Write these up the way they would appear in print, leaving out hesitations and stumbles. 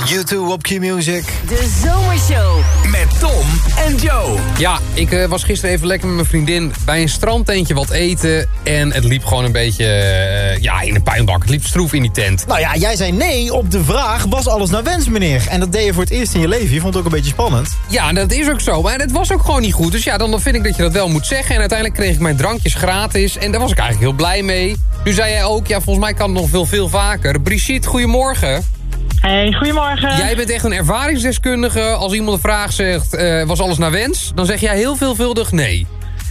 U2 op Q-Music. De Zomershow. Met Tom en Joe. Ja, ik was gisteren even lekker met mijn vriendin bij een strandtentje wat eten. En het liep gewoon een beetje in een puinbak. Het liep stroef in die tent. Nou ja, jij zei nee op de vraag, was alles naar wens, meneer? En dat deed je voor het eerst in je leven. Je vond het ook een beetje spannend. Ja, dat is ook zo. Maar het was ook gewoon niet goed. Dus ja, dan vind ik dat je dat wel moet zeggen. En uiteindelijk kreeg ik mijn drankjes gratis. En daar was ik eigenlijk heel blij mee. Nu zei jij ook, ja, volgens mij kan het nog veel vaker. Brigitte, goedemorgen. Hey, goedemorgen. Jij bent echt een ervaringsdeskundige. Als iemand een vraag zegt, was alles naar wens? Dan zeg jij heel veelvuldig nee.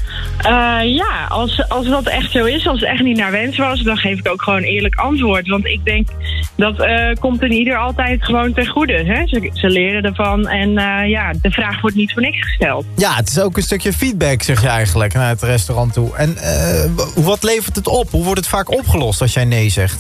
Ja, als dat echt zo is, als het echt niet naar wens was, dan geef ik ook gewoon eerlijk antwoord. Want ik denk, dat komt in ieder altijd gewoon ten goede. Hè? Ze leren ervan en de vraag wordt niet voor niks gesteld. Ja, het is ook een stukje feedback, zeg je eigenlijk, naar het restaurant toe. En wat levert het op? Hoe wordt het vaak opgelost als jij nee zegt?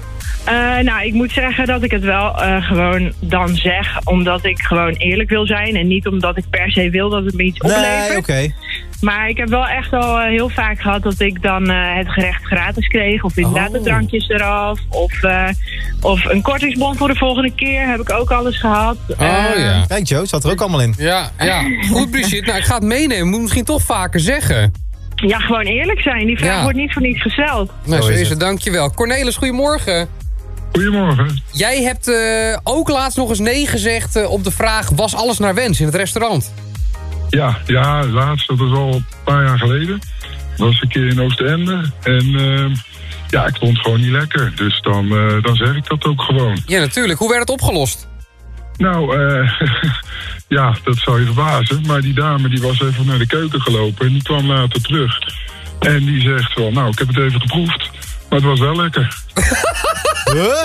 Ik moet zeggen dat ik het wel gewoon dan zeg, omdat ik gewoon eerlijk wil zijn. En niet omdat ik per se wil dat het me iets oplevert. Nee, oké. Maar ik heb wel echt al heel vaak gehad dat ik dan het gerecht gratis kreeg. Of inderdaad de drankjes eraf. Of een kortingsbon voor de volgende keer. Heb ik ook alles gehad. Ja. Kijk Joe, zat er ook allemaal in. Ja. Goed, Brigitte. Nou, ik ga het meenemen. Moet misschien toch vaker zeggen. Ja, gewoon eerlijk zijn. Die vraag wordt niet voor niets gesteld. Nou, zo is het. Dankjewel. Cornelis, goedemorgen. Goedemorgen. Jij hebt ook laatst nog eens nee gezegd op de vraag, was alles naar wens in het restaurant? Ja, laatst, dat is al een paar jaar geleden. Ik was een keer in Oostende en ik vond het gewoon niet lekker. Dus dan zeg ik dat ook gewoon. Ja, natuurlijk. Hoe werd het opgelost? Nou, dat zou je verbazen. Maar die dame die was even naar de keuken gelopen en die kwam later terug. En die zegt van, nou, ik heb het even geproefd, maar het was wel lekker. Huh?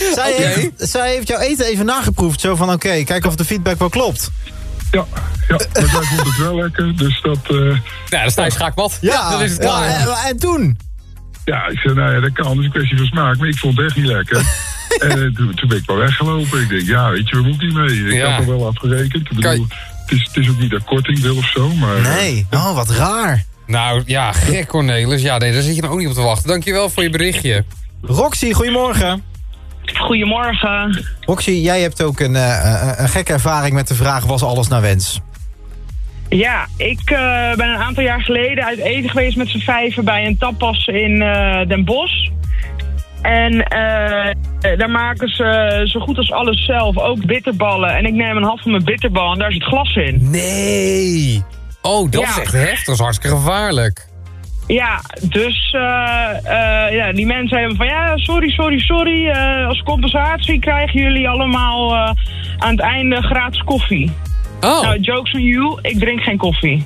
Zij heeft jouw eten even nageproefd. Zo van, oké, kijk of de feedback wel klopt. Ja, maar zij vond het wel lekker, dus dat... Ja, dan sta je schaakmat. Ja, dan is het klaar. En toen? Ja, ik zei, nou ja, dat kan, dat is een kwestie van smaak, maar ik vond het echt niet lekker. En toen ben ik wel weggelopen. Ik denk, ja, weet je, waar moet ik mee? Ik had er wel afgerekend. Ik bedoel, het is ook niet dat korting wil of zo, maar... Nee, wat raar. Nou, ja, gek Cornelis. Ja, nee, daar zit je nou ook niet op te wachten. Dankjewel voor je berichtje. Roxy, goedemorgen. Goedemorgen. Roxy, jij hebt ook een gekke ervaring met de vraag, was alles naar wens? Ja, ik ben een aantal jaar geleden uit eten geweest met z'n vijven bij een tapas in Den Bosch. En daar maken ze zo goed als alles zelf, ook bitterballen. En ik neem een half van mijn bitterbal en daar zit glas in. Nee. Oh, dat is echt heftig. Dat is hartstikke gevaarlijk. Ja, dus die mensen hebben van sorry. Als compensatie krijgen jullie allemaal aan het einde gratis koffie. Oh. Nou, jokes on you, ik drink geen koffie.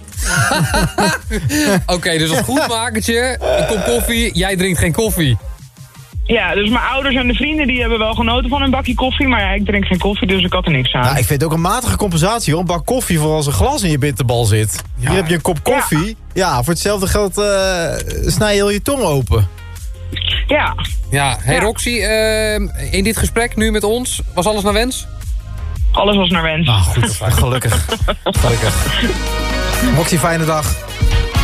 Oké, dus als goedmakertje, een kop koffie, jij drinkt geen koffie. Ja, dus mijn ouders en de vrienden die hebben wel genoten van een bakje koffie. Maar ja, ik drink geen koffie, dus ik had er niks aan. Nou, ik vind het ook een matige compensatie, hoor. Een bak koffie voor als een glas in je bitterbal zit. Ja. Hier heb je een kop koffie. Ja, voor hetzelfde geld snij je heel je tong open. Ja. Ja, hey Roxy, in dit gesprek nu met ons, was alles naar wens? Alles was naar wens. Nou goed, gelukkig. Roxy, fijne dag.